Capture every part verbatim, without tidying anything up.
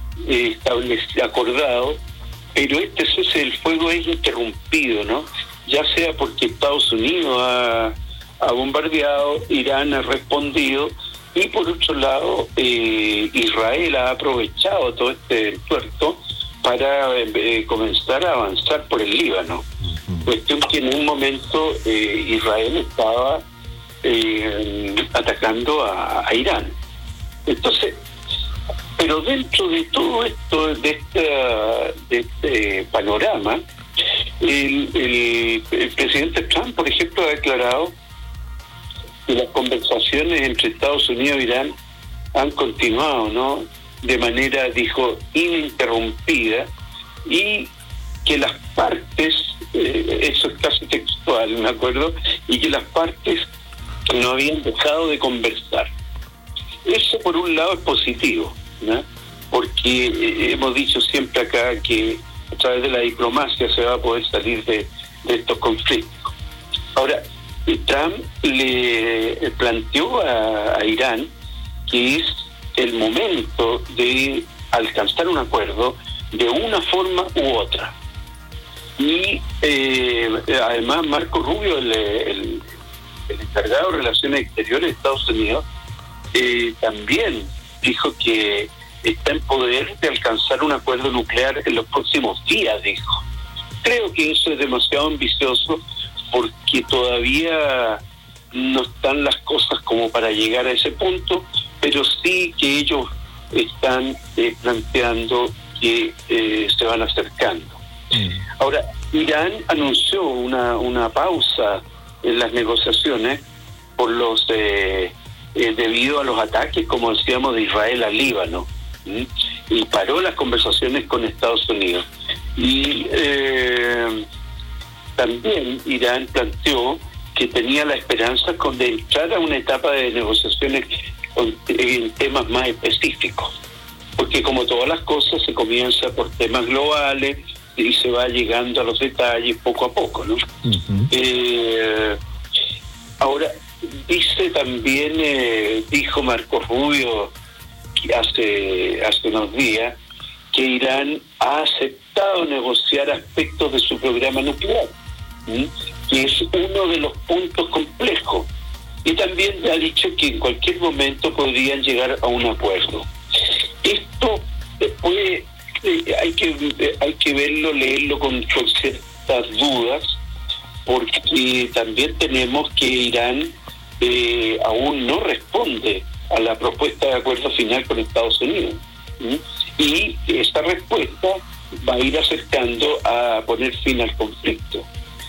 eh, establecido, acordado, pero este cese del fuego es interrumpido, ¿no? Ya sea porque Estados Unidos ha, ha bombardeado, Irán ha respondido, y por otro lado, eh, Israel ha aprovechado todo este tuerto para eh, comenzar a avanzar por el Líbano. Uh-huh. Cuestión que en un momento eh, Israel estaba eh, atacando a, a Irán. Entonces, pero dentro de todo esto, de este, de este panorama, el, el, el presidente Trump, por ejemplo, ha declarado que las conversaciones entre Estados Unidos e Irán han continuado, ¿no?, de manera, dijo, ininterrumpida, y que las partes, eh, eso es casi textual, me acuerdo, y que las partes no habían dejado de conversar. Eso por un lado es positivo, ¿no?, porque eh, hemos dicho siempre acá que a través de la diplomacia se va a poder salir de, de estos conflictos. Ahora, Trump le planteó a, a Irán que es el momento de alcanzar un acuerdo de una forma u otra. Y eh, además Marco Rubio, el, el, el encargado de Relaciones Exteriores de Estados Unidos, eh, también dijo que está en poder de alcanzar un acuerdo nuclear en los próximos días, dijo. Creo que eso es demasiado ambicioso porque todavía no están las cosas como para llegar a ese punto, pero sí que ellos están eh, planteando que eh, se van acercando. Mm. Ahora, Irán anunció una, una pausa en las negociaciones por los eh, eh, debido a los ataques, como decíamos, de Israel al Líbano, ¿sí?, y paró las conversaciones con Estados Unidos. Y eh, también Irán planteó que tenía la esperanza de entrar a una etapa de negociaciones con, en temas más específicos, porque como todas las cosas se comienza por temas globales y se va llegando a los detalles poco a poco, ¿no? Uh-huh. Eh, ahora, dice también, eh, dijo Marco Rubio hace, hace unos días, que Irán ha aceptado negociar aspectos de su programa nuclear, ¿sí?, que es uno de los puntos complejos. Y también ha dicho que en cualquier momento podrían llegar a un acuerdo. Esto después eh, hay que eh, hay que verlo, leerlo con, con ciertas dudas, porque también tenemos que Irán eh, aún no responde a la propuesta de acuerdo final con Estados Unidos, ¿sí?, y esta respuesta va a ir acercando a poner fin al conflicto.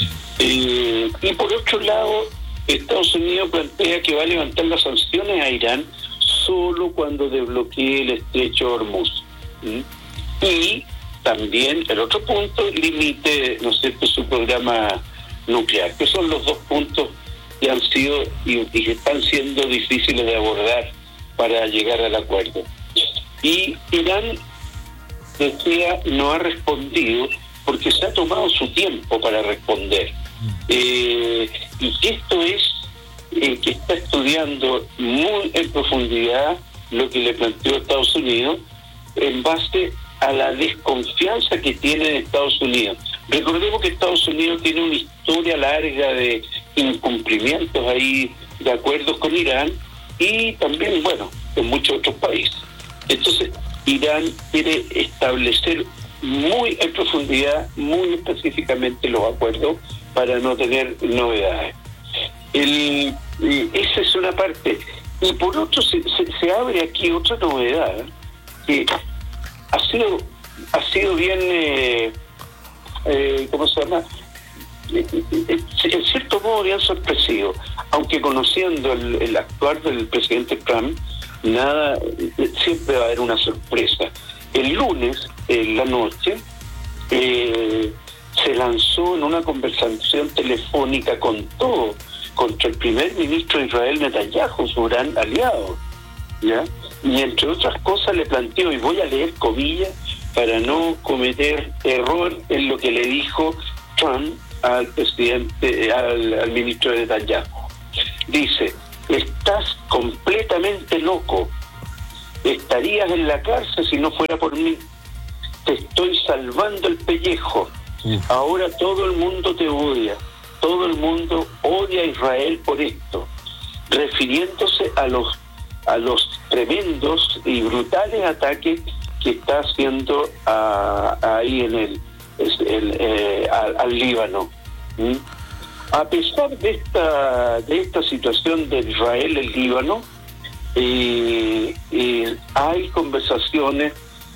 Eh, y por otro lado, Estados Unidos plantea que va a levantar las sanciones a Irán solo cuando desbloquee el estrecho Hormuz. ¿Mm? Y también, el otro punto, limite, ¿no es cierto?, su programa nuclear, que son los dos puntos que han sido y, y que están siendo difíciles de abordar para llegar al acuerdo. Y Irán, decía, no ha respondido porque se ha tomado su tiempo para responder. Eh, y esto es eh, que está estudiando muy en profundidad lo que le planteó Estados Unidos en base a la desconfianza que tiene de Estados Unidos. Recordemos que Estados Unidos tiene una historia larga de incumplimientos ahí de acuerdos con Irán y también, bueno, en muchos otros países. Entonces, Irán quiere establecer muy en profundidad, muy específicamente los acuerdos para no tener novedades. El, esa es una parte. Y por otro, se, se, se abre aquí otra novedad que ha sido, ha sido bien, eh, eh, ¿cómo se llama? En cierto modo bien sorpresivo, aunque conociendo el, el actuar del presidente Trump, nada, siempre va a haber una sorpresa. El lunes, en la noche, eh, se lanzó en una conversación telefónica con todo contra el primer ministro de Israel, Netanyahu, su gran aliado, ¿ya? Y entre otras cosas le planteó, y voy a leer comillas para no cometer error en lo que le dijo Trump al presidente, al, al ministro de Netanyahu. Dice: estás completamente loco. estarías en la cárcel si no fuera por mí. Te estoy salvando el pellejo. Uh. Ahora todo el mundo te odia. Todo el mundo odia a Israel por esto, refiriéndose a los a los tremendos y brutales ataques que está haciendo a, a ahí en el, el eh, al, al Líbano. ¿Mm? A pesar de esta de esta situación de Israel el Líbano, eh, eh, hay conversaciones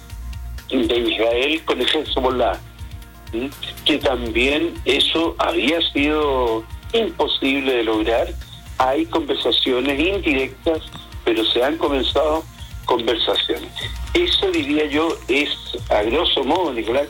de Israel con el Hezbollah, ¿Mm? que también eso había sido imposible de lograr. Hay conversaciones indirectas, pero se han comenzado conversaciones. Eso, diría yo, es, a grosso modo, Nicolás,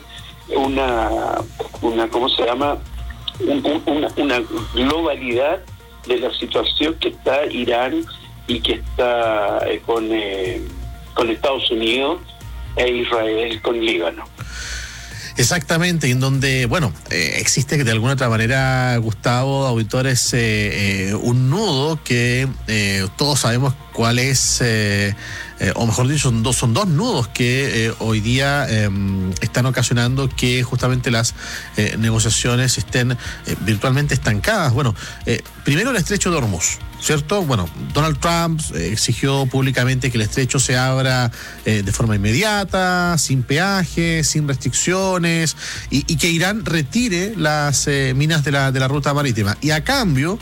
una, una ¿cómo se llama? Un, un, una, una globalidad de la situación que está Irán y que está eh, con, eh, con Estados Unidos e Israel con Líbano. Exactamente, en donde, bueno, eh, existe de alguna otra manera, Gustavo, auditores, eh, eh, un nudo que eh, todos sabemos cuál es, eh, eh, o mejor dicho, son dos, son dos nudos que eh, hoy día eh, están ocasionando que justamente las eh, negociaciones estén eh, virtualmente estancadas. Bueno, eh, primero el estrecho de Hormuz, ¿cierto? Bueno, Donald Trump eh, exigió públicamente que el estrecho se abra eh, de forma inmediata, sin peaje, sin restricciones, y, y que Irán retire las eh, minas de la, de la ruta marítima. Y a cambio,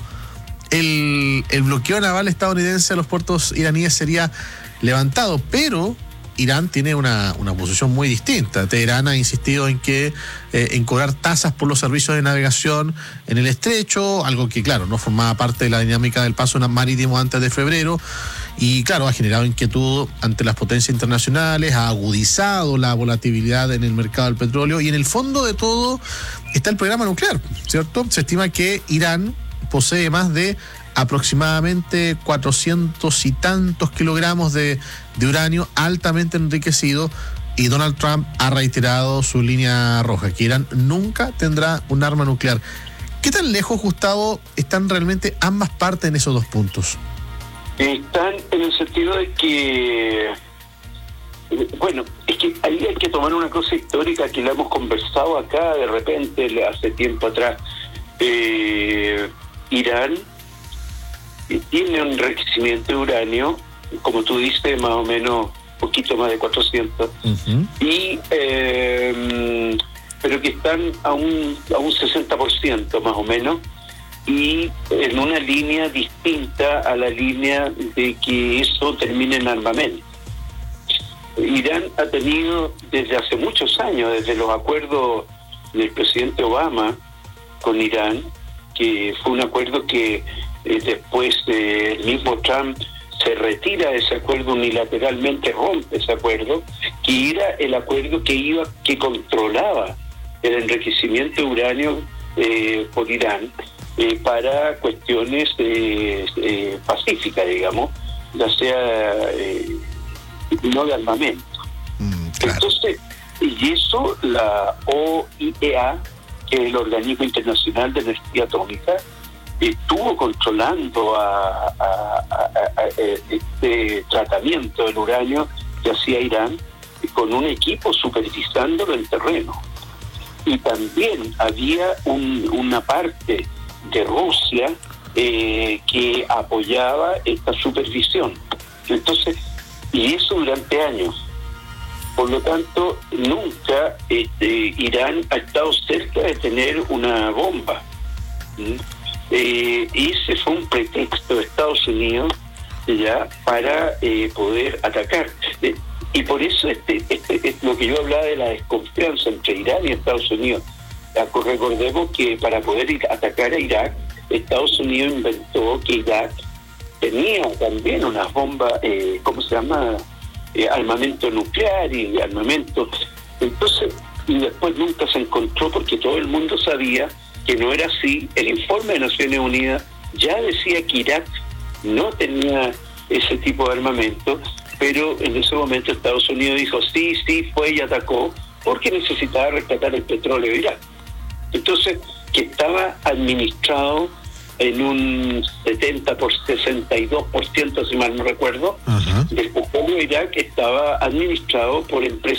el, el bloqueo naval estadounidense a los puertos iraníes sería levantado, pero Irán tiene una, una posición muy distinta. Teherán ha insistido en que eh, en cobrar tasas por los servicios de navegación en el estrecho, algo que, claro, no formaba parte de la dinámica del paso marítimo antes de febrero, y, claro, ha generado inquietud ante las potencias internacionales, ha agudizado la volatilidad en el mercado del petróleo, y en el fondo de todo está el programa nuclear, ¿cierto? Se estima que Irán posee más de aproximadamente cuatrocientos y tantos kilogramos de, de uranio altamente enriquecido, y Donald Trump ha reiterado su línea roja, que Irán nunca tendrá un arma nuclear. ¿Qué tan lejos, Gustavo, están realmente ambas partes en esos dos puntos? Están en el sentido de que, bueno, es que ahí hay que tomar una cosa histórica que la hemos conversado acá de repente hace tiempo atrás. Eh, Irán tiene un enriquecimiento de uranio, como tú dices, más o menos un poquito más de cuatrocientos, uh-huh. y eh, pero que están a un a un sesenta por ciento más o menos, y en una línea distinta a la línea de que eso termine en armamento. Irán ha tenido desde hace muchos años, desde los acuerdos del presidente Obama con Irán, que fue un acuerdo que Eh, después eh, el mismo Trump se retira de ese acuerdo unilateralmente, rompe ese acuerdo, que era el acuerdo que iba que controlaba el enriquecimiento de uranio eh, por Irán eh, para cuestiones eh, eh, pacíficas, digamos, ya sea eh, no de armamento. Mm, claro. Entonces, y eso la O I E A, que es el Organismo Internacional de Energía Atómica, estuvo controlando a, a, a, a este tratamiento del uranio que hacía Irán, con un equipo supervisándolo en terreno. Y también había un, una parte de Rusia eh, que apoyaba esta supervisión. Entonces, y eso durante años. Por lo tanto, nunca este, Irán ha estado cerca de tener una bomba. ¿Mm? Eh, y ese fue un pretexto de Estados Unidos ya para eh, poder atacar. Eh, y por eso este, este es lo que yo hablaba de la desconfianza entre Irán y Estados Unidos. Recordemos que para poder ir a atacar a Irak, Estados Unidos inventó que Irak tenía también unas bombas, eh, ¿cómo se llama? Eh, armamento nuclear y armamento. Entonces, y después nunca se encontró, porque todo el mundo sabía que no era así. El informe de Naciones Unidas ya decía que Irak no tenía ese tipo de armamento, pero en ese momento Estados Unidos dijo sí, sí, fue y atacó, porque necesitaba rescatar el petróleo de Irak. Entonces, que estaba administrado en un setenta por sesenta y dos por ciento, si mal no recuerdo, uh-huh. del petróleo de Irak estaba administrado por empresas